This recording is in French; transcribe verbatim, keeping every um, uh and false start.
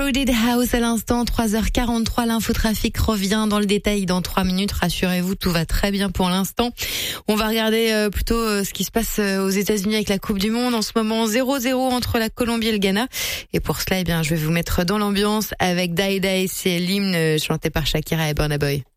Crowded House à l'instant, trois heures quarante-trois. L'infotrafic revient dans le détail dans trois minutes. Rassurez-vous, tout va très bien pour l'instant. On va regarder euh, plutôt euh, ce qui se passe euh, aux États-Unis avec la Coupe du Monde. En ce moment, zéro zéro entre la Colombie et le Ghana. Et pour cela, eh bien, je vais vous mettre dans l'ambiance avec Die Die. C'est l'hymne chanté par Shakira et Burna Boy.